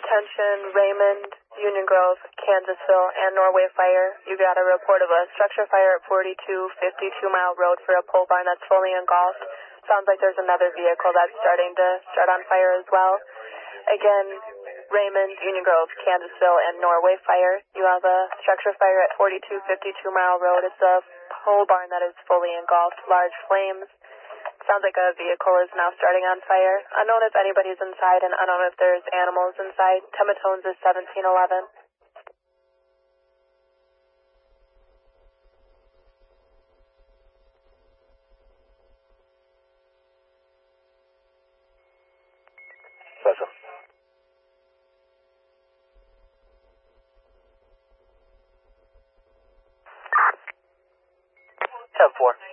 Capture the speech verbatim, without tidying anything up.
Attention, Raymond, Union Grove, Kansasville, and Norway Fire. You got a report of a structure fire at forty-two fifty-two Mile Road for a pole barn that's fully engulfed. Sounds like there's another vehicle that's starting to start on fire as well. Again, Raymond, Union Grove, Kansasville, and Norway Fire. You have a structure fire at forty-two fifty-two Mile Road. It's a pole barn that is fully engulfed, large flames. Sounds like a vehicle is now starting on fire. Unknown if anybody's inside, and unknown if there's animals inside. Tematones is seventeen eleven. Special. ten four.